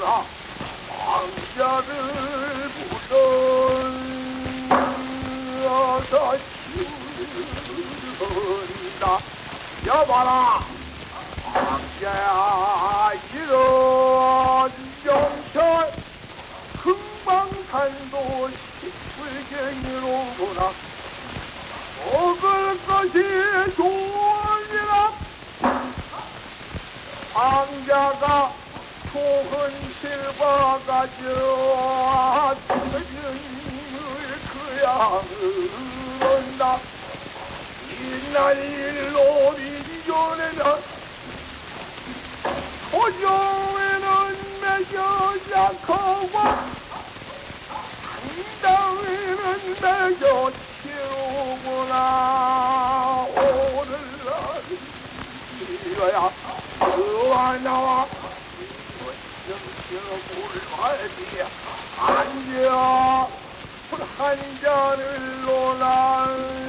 오라 왕자를 불러서 치운다. 여봐라 왕자야 이런 영철 금방산도 식불갱이로구나. 먹을 것이 좋으니라. 왕자가 좋은 실버가져 그야 흐른다. 이날 일로 민족에는 도정에는 매겨 약하고 당당에는 매겨 치우구나. 오늘날 이거야 그와 나와 물말지 앉아 한 잔을 논한